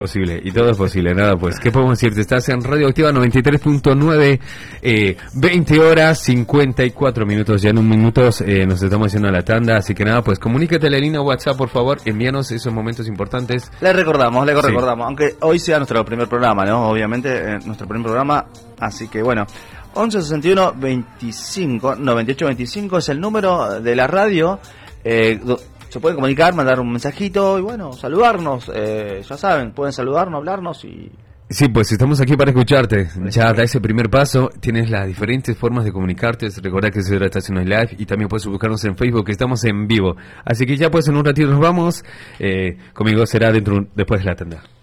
Posible, y todo es posible, nada pues. ¿Qué podemos decirte? Estás en Radioactiva 93.9, 20 horas 54 minutos, ya en un minuto nos estamos haciendo la tanda, así que nada, pues comunícate a la línea WhatsApp, por favor, envíanos esos momentos importantes. Le recordamos, aunque hoy sea nuestro primer programa, ¿no? Obviamente, nuestro primer programa, así que bueno, 1161 25 98 25 es el número de la radio, se pueden comunicar, mandar un mensajito y bueno, saludarnos, ya saben, pueden saludarnos, hablarnos y... Sí, pues estamos aquí para escucharte, ya da ese primer paso, tienes las diferentes formas de comunicarte, recordá que se trata de Estación Live y también puedes buscarnos en Facebook, que estamos en vivo, así que ya pues en un ratito nos vamos, conmigo será después de la tanda.